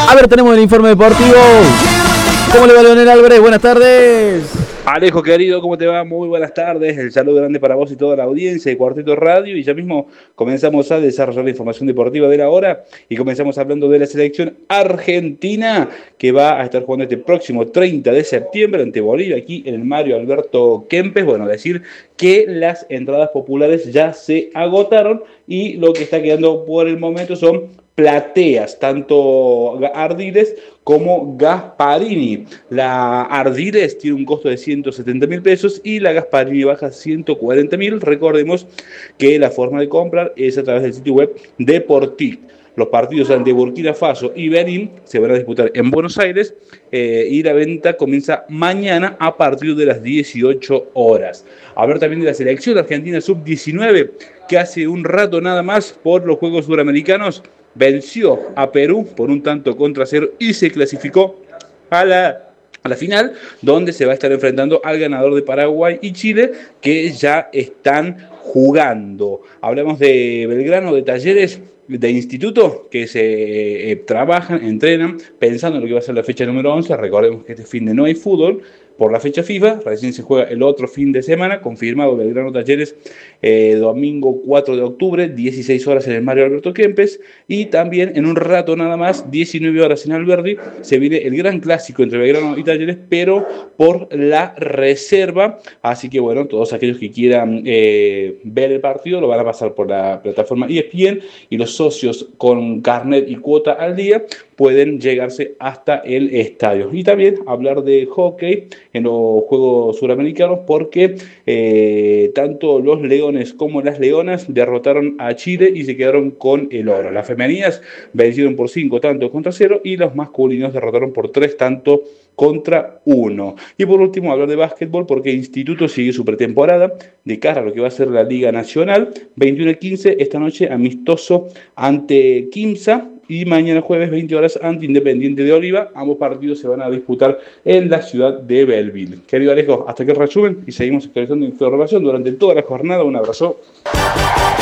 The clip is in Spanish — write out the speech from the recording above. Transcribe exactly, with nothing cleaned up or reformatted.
A ver, tenemos el informe deportivo. ¿Cómo le va, Leonel Álvarez? Buenas tardes. Alejo querido, ¿cómo te va? Muy buenas tardes. El saludo grande para vos y toda la audiencia de Cuarteto Radio. Y ya mismo comenzamos a desarrollar la información deportiva de la hora. Y comenzamos hablando de la selección argentina que va a estar jugando este próximo treinta de septiembre ante Bolivia aquí en el Mario Alberto Kempes. Bueno, decir que las entradas populares ya se agotaron y lo que está quedando por el momento son plateas, tanto Ardiles como Gasparini. La Ardiles tiene un costo de ciento setenta mil pesos y la Gasparini baja ciento cuarenta mil. Recordemos que la forma de comprar es a través del sitio web Deportic. Los partidos ante Burkina Faso y Benín se van a disputar en Buenos Aires eh, y la venta comienza mañana a partir de las dieciocho horas. Hablar también de la selección argentina sub diecinueve que hace un rato nada más por los Juegos Suramericanos venció a Perú por un tanto contra cero y se clasificó a la, a la final, donde se va a estar enfrentando al ganador de Paraguay y Chile, que ya están jugando. Hablamos de Belgrano, de Talleres, de Instituto, que se eh, trabajan, entrenan, pensando en lo que va a ser la fecha número once. Recordemos que este fin de no hay fútbol por la fecha FIFA, recién se juega el otro fin de semana, confirmado Belgrano Talleres, eh, domingo cuatro de octubre, dieciséis horas en el Mario Alberto Kempes, y también en un rato nada más, diecinueve horas en Alberdi, se viene el gran clásico entre Belgrano y Talleres, pero por la reserva, así que bueno, todos aquellos que quieran eh, ver el partido lo van a pasar por la plataforma E S P N, y los socios con carnet y cuota al día pueden llegarse hasta el estadio. Y también hablar de hockey en los Juegos Suramericanos, porque eh, tanto los Leones como las Leonas derrotaron a Chile y se quedaron con el oro. Las femeninas vencieron por cinco tantos contra cero y los masculinos derrotaron por tres tantos contra uno. Y por último, hablar de básquetbol, porque Instituto sigue su pretemporada de cara a lo que va a ser la Liga Nacional. veintiuno y quince esta noche, amistoso ante Quimsa, y mañana jueves veinte horas ante Independiente de Oliva. Ambos partidos se van a disputar en la ciudad de Belleville. Querido Alejo, hasta aquí el resumen y seguimos actualizando información durante toda la jornada. Un abrazo.